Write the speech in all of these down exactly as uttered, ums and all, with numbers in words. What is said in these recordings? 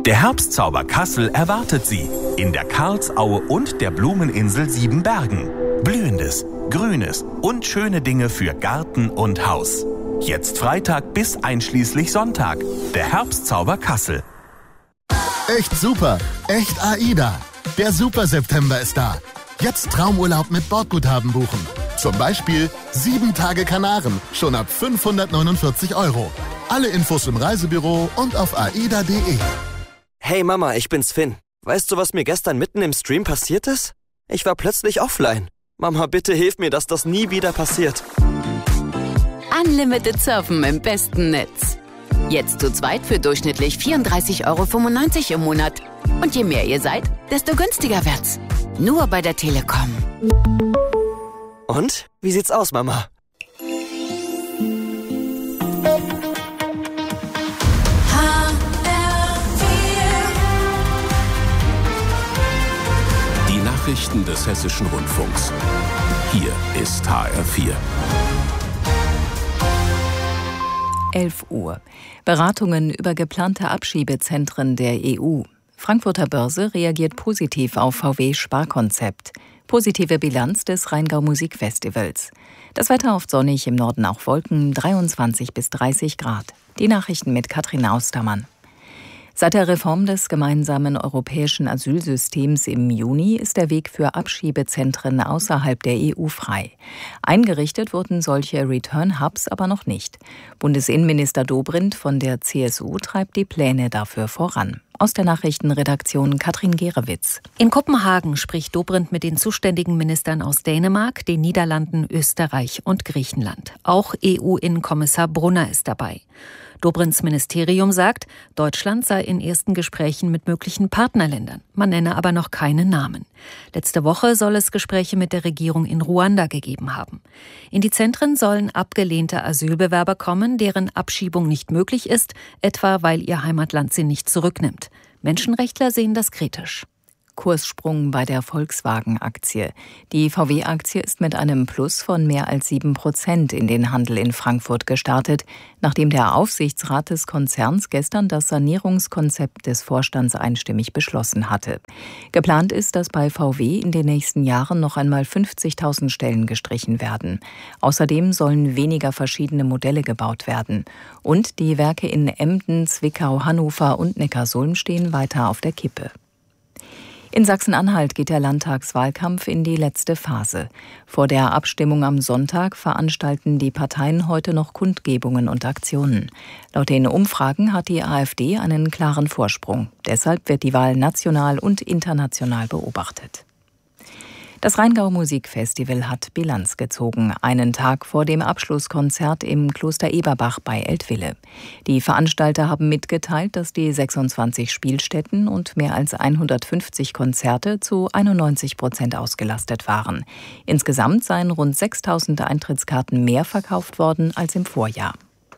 Der Herbstzauber Kassel erwartet Sie in der Karlsaue und der Blumeninsel Siebenbergen. Blühendes, Grünes und schöne Dinge für Garten und Haus. Jetzt Freitag bis einschließlich Sonntag. Der Herbstzauber Kassel. Echt super, echt AIDA. Der Super-September ist da. Jetzt Traumurlaub mit Bordguthaben buchen. Zum Beispiel sieben Tage Kanaren, schon ab fünfhundertneunundvierzig Euro. Alle Infos im Reisebüro und auf aida punkt de. Hey Mama, ich bin's Finn. Weißt du, was mir gestern mitten im Stream passiert ist? Ich war plötzlich offline. Mama, bitte hilf mir, dass das nie wieder passiert. Unlimited Surfen im besten Netz. Jetzt zu zweit für durchschnittlich vierunddreißig Euro fünfundneunzig im Monat. Und je mehr ihr seid, desto günstiger wird's. Nur bei der Telekom. Und? Wie sieht's aus, Mama? Die Nachrichten des Hessischen Rundfunks. Hier ist H R vier. elf Uhr. Beratungen über geplante Abschiebezentren der E U. Frankfurter Börse reagiert positiv auf V W-Sparkonzept. Positive Bilanz des Rheingau Musikfestivals. Das Wetter oft sonnig, im Norden auch Wolken, dreiundzwanzig bis dreißig Grad. Die Nachrichten mit Katrin Austermann. Seit der Reform des gemeinsamen europäischen Asylsystems im Juni ist der Weg für Abschiebezentren außerhalb der E U frei. Eingerichtet wurden solche Return-Hubs aber noch nicht. Bundesinnenminister Dobrindt von der C S U treibt die Pläne dafür voran. Aus der Nachrichtenredaktion Katrin Gerewitz. In Kopenhagen spricht Dobrindt mit den zuständigen Ministern aus Dänemark, den Niederlanden, Österreich und Griechenland. Auch E U-Innenkommissar Brunner ist dabei. Dobrindts Ministerium sagt, Deutschland sei in ersten Gesprächen mit möglichen Partnerländern. Man nenne aber noch keine Namen. Letzte Woche soll es Gespräche mit der Regierung in Ruanda gegeben haben. In die Zentren sollen abgelehnte Asylbewerber kommen, deren Abschiebung nicht möglich ist, etwa weil ihr Heimatland sie nicht zurücknimmt. Menschenrechtler sehen das kritisch. Kurssprung bei der Volkswagen-Aktie. Die V W-Aktie ist mit einem Plus von mehr als sieben Prozent in den Handel in Frankfurt gestartet, nachdem der Aufsichtsrat des Konzerns gestern das Sanierungskonzept des Vorstands einstimmig beschlossen hatte. Geplant ist, dass bei V W in den nächsten Jahren noch einmal fünfzigtausend Stellen gestrichen werden. Außerdem sollen weniger verschiedene Modelle gebaut werden. Und die Werke in Emden, Zwickau, Hannover und Neckarsulm stehen weiter auf der Kippe. In Sachsen-Anhalt geht der Landtagswahlkampf in die letzte Phase. Vor der Abstimmung am Sonntag veranstalten die Parteien heute noch Kundgebungen und Aktionen. Laut den Umfragen hat die AfD einen klaren Vorsprung. Deshalb wird die Wahl national und international beobachtet. Das Rheingau Musikfestival hat Bilanz gezogen, einen Tag vor dem Abschlusskonzert im Kloster Eberbach bei Eltville. Die Veranstalter haben mitgeteilt, dass die sechsundzwanzig Spielstätten und mehr als hundertfünfzig Konzerte zu einundneunzig Prozent ausgelastet waren. Insgesamt seien rund sechstausend Eintrittskarten mehr verkauft worden als im Vorjahr.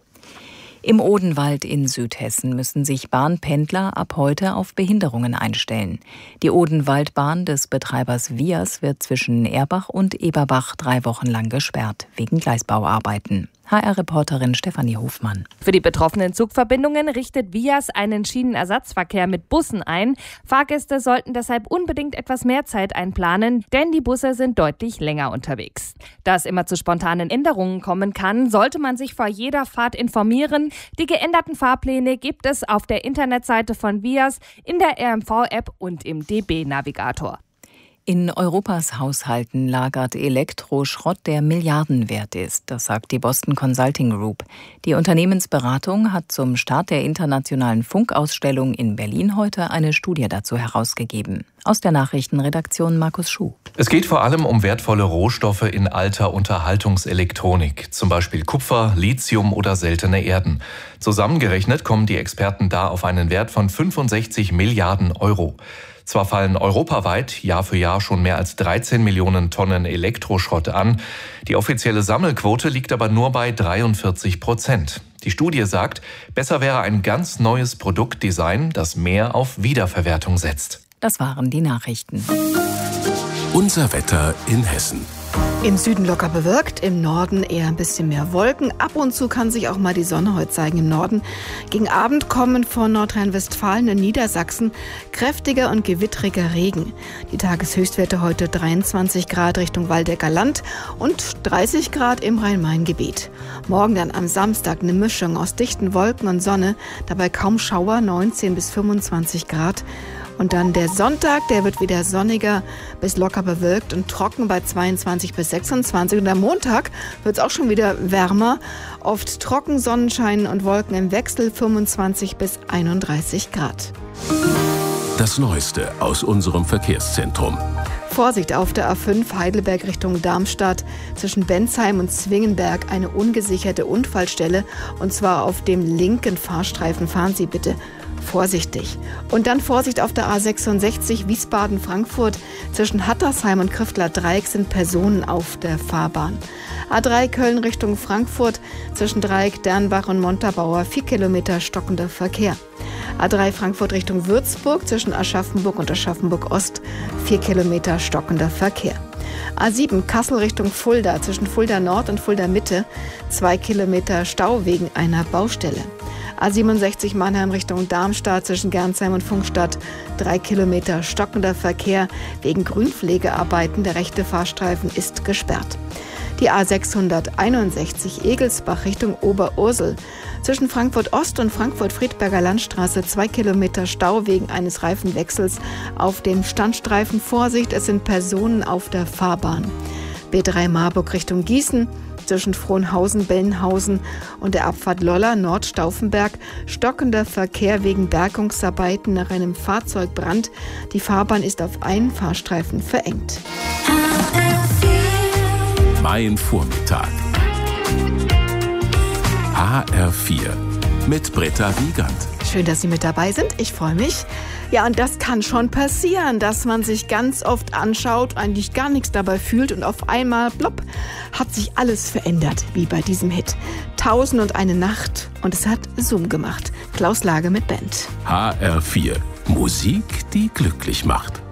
Im Odenwald in Südhessen müssen sich Bahnpendler ab heute auf Behinderungen einstellen. Die Odenwaldbahn des Betreibers Vias wird zwischen Erbach und Eberbach drei Wochen lang gesperrt, wegen Gleisbauarbeiten. H R-Reporterin Stefanie Hofmann. Für die betroffenen Zugverbindungen richtet Vias einen Schienenersatzverkehr mit Bussen ein. Fahrgäste sollten deshalb unbedingt etwas mehr Zeit einplanen, denn die Busse sind deutlich länger unterwegs. Da es immer zu spontanen Änderungen kommen kann, sollte man sich vor jeder Fahrt informieren. Die geänderten Fahrpläne gibt es auf der Internetseite von Vias, in der R M V-App und im D B-Navigator. In Europas Haushalten lagert Elektroschrott, der Milliarden wert ist. Das sagt die Boston Consulting Group. Die Unternehmensberatung hat zum Start der internationalen Funkausstellung in Berlin heute eine Studie dazu herausgegeben. Aus der Nachrichtenredaktion Markus Schuh. Es geht vor allem um wertvolle Rohstoffe in alter Unterhaltungselektronik, zum Beispiel Kupfer, Lithium oder seltene Erden. Zusammengerechnet kommen die Experten da auf einen Wert von fünfundsechzig Milliarden Euro. Zwar fallen europaweit Jahr für Jahr schon mehr als dreizehn Millionen Tonnen Elektroschrott an, die offizielle Sammelquote liegt aber nur bei dreiundvierzig Prozent. Die Studie sagt, besser wäre ein ganz neues Produktdesign, das mehr auf Wiederverwertung setzt. Das waren die Nachrichten. Unser Wetter in Hessen. Im Süden locker bewölkt, im Norden eher ein bisschen mehr Wolken. Ab und zu kann sich auch mal die Sonne heute zeigen im Norden. Gegen Abend kommen von Nordrhein-Westfalen in Niedersachsen kräftiger und gewittriger Regen. Die Tageshöchstwerte heute dreiundzwanzig Grad Richtung Waldecker Land und dreißig Grad im Rhein-Main-Gebiet. Morgen dann am Samstag eine Mischung aus dichten Wolken und Sonne, dabei kaum Schauer, neunzehn bis fünfundzwanzig Grad. Und dann der Sonntag, der wird wieder sonniger bis locker bewölkt und trocken bei zweiundzwanzig bis sechsundzwanzig. Und am Montag wird es auch schon wieder wärmer. Oft trocken, Sonnenschein und Wolken im Wechsel, fünfundzwanzig bis einunddreißig Grad. Das Neueste aus unserem Verkehrszentrum. Vorsicht auf der A fünf Heidelberg Richtung Darmstadt. Zwischen Bensheim und Zwingenberg eine ungesicherte Unfallstelle. Und zwar auf dem linken Fahrstreifen. Fahren Sie bitte vorsichtig. Und dann Vorsicht auf der A sechsundsechzig Wiesbaden-Frankfurt. Zwischen Hattersheim und Krüftler Dreieck sind Personen auf der Fahrbahn. A drei Köln Richtung Frankfurt. Zwischen Dreieck, Dernbach und Montabaur vier Kilometer stockender Verkehr. A drei Frankfurt Richtung Würzburg. Zwischen Aschaffenburg und Aschaffenburg-Ost vier Kilometer stockender Verkehr. A sieben Kassel Richtung Fulda. Zwischen Fulda Nord und Fulda Mitte zwei Kilometer Stau wegen einer Baustelle. A siebenundsechzig Mannheim Richtung Darmstadt zwischen Gernsheim und Funkstadt drei Kilometer stockender Verkehr wegen Grünpflegearbeiten. Der rechte Fahrstreifen ist gesperrt. Die A sechshunderteinundsechzig Egelsbach Richtung Oberursel. Zwischen Frankfurt Ost und Frankfurt-Friedberger Landstraße zwei Kilometer Stau wegen eines Reifenwechsels auf dem Standstreifen. Vorsicht, es sind Personen auf der Fahrbahn. B drei Marburg Richtung Gießen. Zwischen Frohnhausen, Bellenhausen und der Abfahrt Lolla Nordstauffenberg stockender Verkehr wegen Bergungsarbeiten nach einem Fahrzeugbrand. Die Fahrbahn ist auf einen Fahrstreifen verengt. Mein Vormittag. H R vier mit Britta Wiegand. Schön, dass Sie mit dabei sind. Ich freue mich. Ja, und das kann schon passieren, dass man sich ganz oft anschaut, eigentlich gar nichts dabei fühlt und auf einmal, plopp, hat sich alles verändert, wie bei diesem Hit. Tausend und eine Nacht und es hat Zoom gemacht. Klaus Lage mit Band. H R vier. Musik, die glücklich macht.